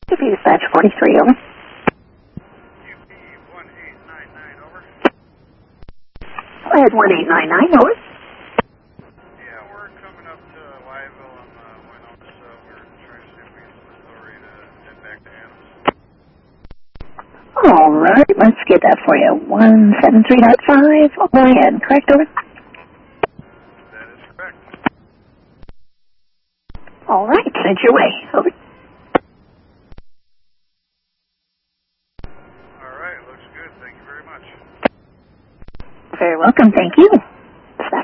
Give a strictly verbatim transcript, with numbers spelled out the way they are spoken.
If you dispatch forty-three, over. U P one eight nine nine, over. Go ahead, one eight nine nine, over. Yeah, we're coming up to Wyville on the Winona, so we're trying to see if we get some authority to head back to Adams. All right, let's get that for you. one seventy-three point five, overhead, correct, over? That is correct. All right, send your way, over. All right, looks good. Thank you very much. Very welcome, thank you.